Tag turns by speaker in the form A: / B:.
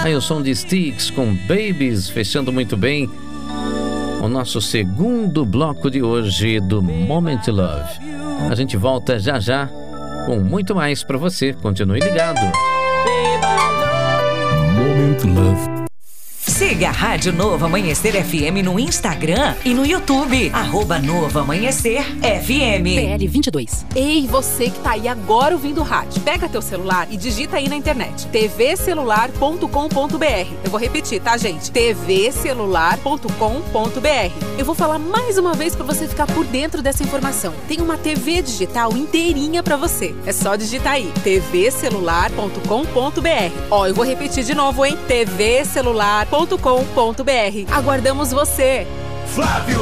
A: Aí o som de Styx com Babies, fechando muito bem o nosso segundo bloco de hoje do Moment Love. A gente volta já já com muito mais pra você. Continue ligado.
B: Moment Love.
C: Siga a Rádio Novo Amanhecer FM no Instagram e no YouTube. @Novo Amanhecer FM.
D: PL 22. Ei, você que tá aí agora ouvindo o rádio. Pega teu celular e digita aí na internet. tvcelular.com.br. Eu vou repetir, tá, gente? tvcelular.com.br. Eu vou falar mais uma vez pra você ficar por dentro dessa informação. Tem uma TV digital inteirinha pra você. É só digitar aí. tvcelular.com.br. Ó, eu vou repetir de novo, hein? tvcelular.com.br. Aguardamos você.
E: Flávio